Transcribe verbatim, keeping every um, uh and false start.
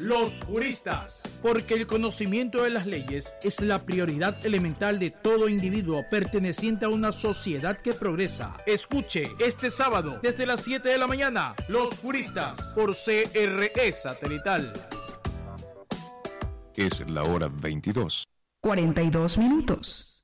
Los juristas. Porque el conocimiento de las leyes es la prioridad elemental de todo individuo perteneciente a una sociedad que progresa. Escuche este sábado desde las siete de la mañana, Los juristas, por C R E Satelital. Es la hora veintidós. cuarenta y dos minutos.